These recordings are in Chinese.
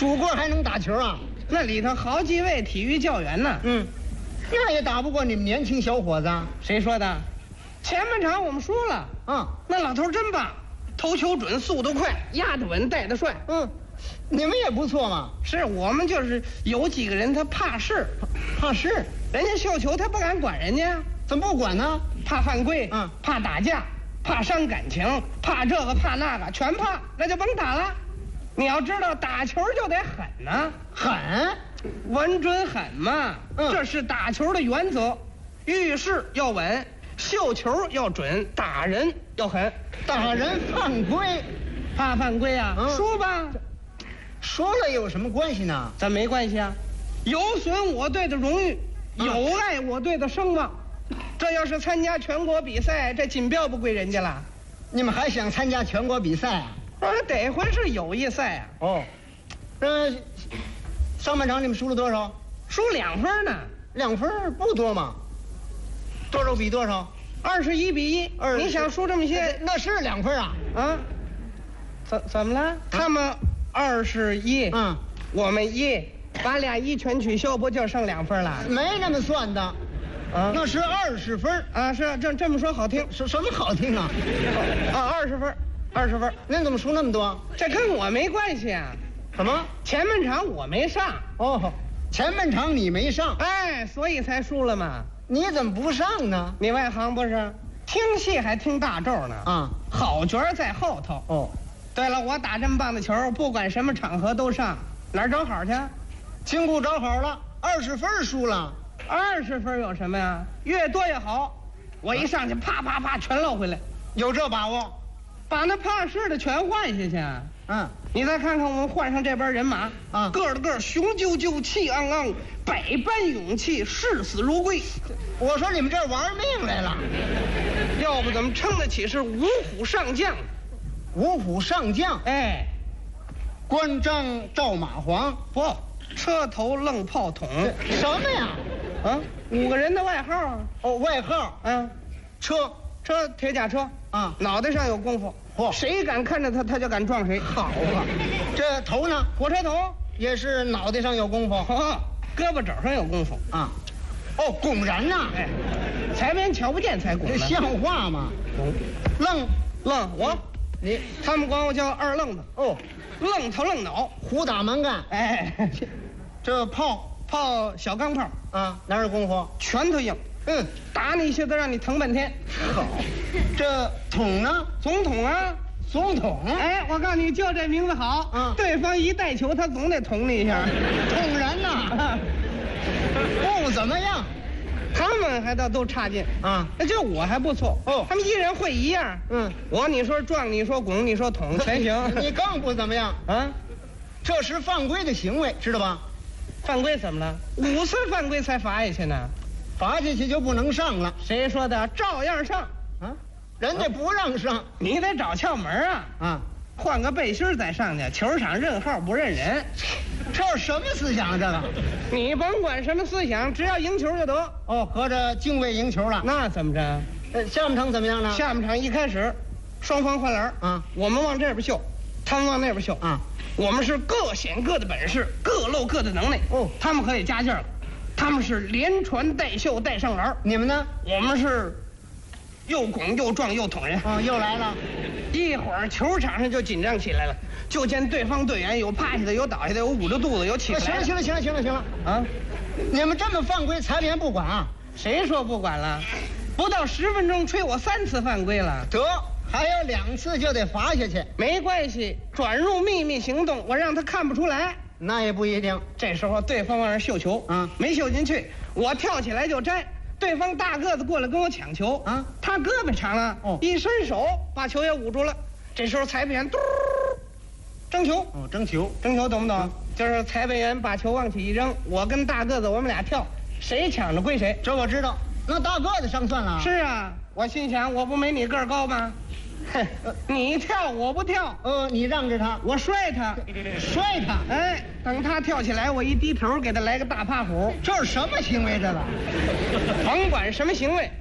祖国还能打球啊？ 那里头好几位体育教员呢。 那也打不过你们年轻小伙子。 谁说的？前半场我们输了。那老头真棒，头球准，速度快，压得稳，带得帅。 你们也不错嘛。 是我们就是有几个人他怕事，人家绣球他不敢管人家。 怎么不管呢？ 怕犯规，怕打架，怕伤感情，怕这个怕那个，全怕，那就甭打了。你要知道，打球就得狠呢， 狠， 稳准狠嘛。这是打球的原则，遇事要稳，绣球要准，打人要狠。 打人犯规， 怕犯规啊？输吧， 输了有什么关系呢？ 咱没关系啊，有损我队的荣誉，有碍我队的声望。这要是参加全国比赛，这锦标不归人家了。 你们还想参加全国比赛啊？ 得回是友谊赛啊。 上半场你们输了多少？ 输2分呢。 2分不多嘛？多少比多少 ？21比1。你想输这么些？ 那是2分啊。 怎么了？他们21，我们1，把俩1全取消，不就剩2分了？ 没那么算的。那是20分啊！是这么说好听， 什么好听啊 ？20分，20分。 那怎么输那么多？ 这跟我没关系啊。 什么？ 前半场我没上。 前半场你没上， 所以才输了嘛。 你怎么不上呢？ 你外行不是？听戏还听大咒呢。好角在后头。对了，我打这么棒的球，不管什么场合都上，哪儿找好去？ 经不找好了，20分输了。 20分有什么呀？越多越好。我一上去，啪啪啪，全捞回来。 有这把握？ 把那怕事的全换下去。你再看看我们换上这边人马，个个雄赳赳，气昂昂，百般勇气，视死如归。 我说你们这玩命来了， 要不怎么称得起是五虎上将？ 五虎上将，关张赵马黄， 不，车头愣炮筒。 什么呀 ？5个人的外号。 外号。 车铁甲车。脑袋上有功夫。谁敢看着他就敢撞谁。 好啊。这头呢？ 火车头也是脑袋上有功夫。 胳膊肘上有功夫。 拱人呐。 才别人瞧不见才拱。 像话吗？愣我。他们管我叫二愣子。愣头愣脑， 虎打蛮干。这炮小钢炮哪有功夫？ 拳头硬。打你一下子让你疼半天。 好。这统呢？ 总统啊， 总统。 我告诉你，就这名字好。对方一带球，他总得捅你一下。 捅人呐。不怎么样。 他们还都差劲就我还不错。他们一人会一样。你说撞，你说拱，你说捅，全行。 你更不怎么样这是犯规的行为，知道吧？ 犯规怎么了？5次犯规才罚下去呢。 罚下去就不能上了。 谁说的？照样上人家不让上。 你得找窍门换个背心再上去。球场认号不认人。 这是什么思想？这个你甭管什么思想，只要赢球就得。 合着敬畏赢球了。 那怎么着？ 下半场怎么样呢？ 下半场一开始，双方换篮我们往这边秀，他们往那边秀我们是各显各的本事，各露各的能耐。他们可以加劲了，他们是连传带秀带上篮。 你们呢？ 我们是又拱又撞又捅人。 又来了。 一会儿球场上就紧张起来了，就见对方队员有趴下的，有倒下的，有捂着肚子，有起来。 行了你们这么犯规，裁判不管啊？ 谁说不管了？不到10分钟，吹我3次犯规了。 得，还有2次就得罚下去。 没关系，转入秘密行动，我让他看不出来。 那也不一定。 这时候对方往那绣球没绣进去，我跳起来就摘。对方大个子过来跟我抢球他胳膊长了一伸手把球也捂住了。这时候裁判员嘟争球。 争球懂不懂？就是裁判员把球往起一扔，我跟大个子我们俩跳，谁抢着归谁。 这我知道。那大个子上算了。 是啊，我心想我不没你个儿高吗？你跳我不跳。 你让着他， 我摔他。等他跳起来，我一低头给他来个大趴虎。 这是什么行为？这个甭管什么行为，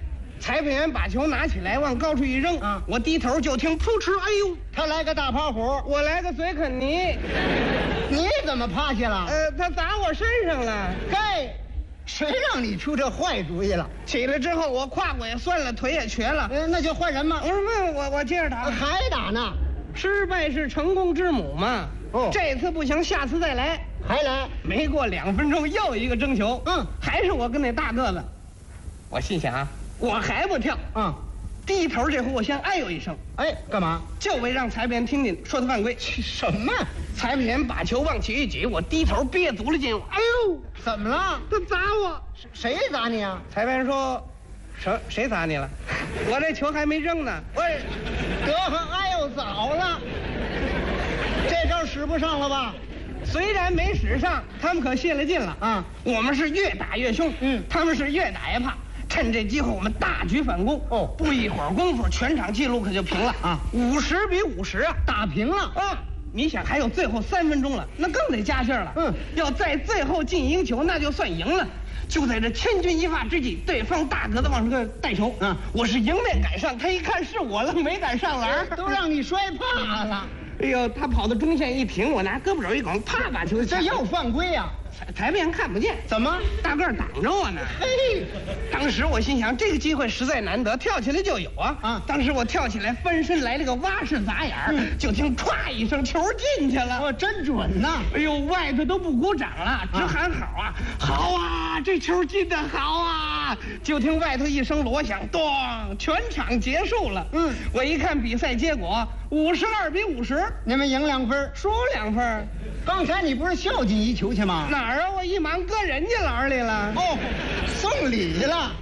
裁判员把球拿起来往高处一扔，我低头就听扑哧，哎呦， 他来个大跑虎， 我来个嘴啃泥。 你怎么趴下了？ 他砸我身上了。 该，谁让你出这坏主意了？ 起来之后，我胯骨也酸了，腿也瘸了。 那就换人吗？ 我接着打。 还打呢？ 失败是成功之母嘛。这次不行，下次再来。 还来？ 没过2分钟，又一个争球。还是我跟那大个子。我心想啊，我还不跳。低头这回我先哎呦一声。 哎，干嘛？ 就为让裁判员听见，说他犯规。 什么？ 裁判员把球往起一举，我低头憋足了劲。哎呦， 怎么了？ 他砸我。 谁砸你啊？ 裁判员说，谁砸你了？我这球还没扔呢。 喂，得很哎呦早了，这招使不上了吧？ 虽然没使上，他们可泄了劲了啊！我们是越打越凶，他们是越打越怕。趁这机会，我们大举反攻。不一会儿功夫，全场纪录可就平了啊！50比50啊， 打平了啊！你想还有最后3分钟了，那更得加劲了。要在最后进一个球，那就算赢了。就在这千钧一发之际，对方大个子往这带球，我是迎面赶上，他一看是我了，没敢上篮， 都让你摔怕了。 哎呦，他跑到中线一停，我拿胳膊肘一拱，啪把球这又犯规呀！ 裁判员看不见， 怎么？ 大个挡着我呢？嘿，当时我心想，这个机会实在难得，跳起来就有啊！当时我跳起来，翻身来了个蛙式砸眼，就听歘一声，球进去了。 真准呐！ 哎呦，外头都不鼓掌了，直喊好啊！好啊，这球进得好啊！就听外头一声锣响，咚，全场结束了。我一看比赛结果，52比50， 你们赢2分， 输2分。 刚才你不是孝敬一球去吗？ 哪儿啊？我一忙搁人家篮里了。 送礼了。